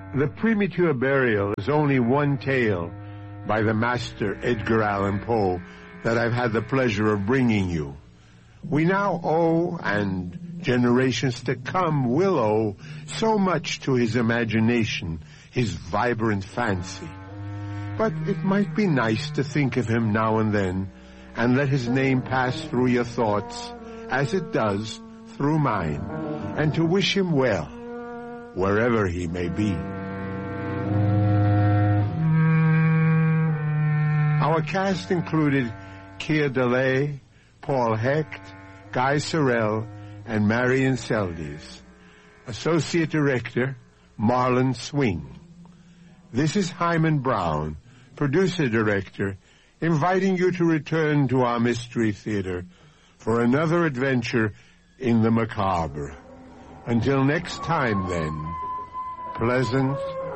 The Premature Burial is only one tale by the master Edgar Allan Poe that I've had the pleasure of bringing you. We now owe, and generations to come will owe, so much to his imagination, his vibrant fancy. But it might be nice to think of him now and then, and let his name pass through your thoughts, as it does through mine, and to wish him well, wherever he may be. Our cast included Keir Dullea, Paul Hecht, Guy Sorel, and Marion Seldes. Associate Director, Marlon Swing. This is Hyman Brown, Producer Director, inviting you to return to our Mystery Theater for another adventure in the macabre. Until next time, then, pleasant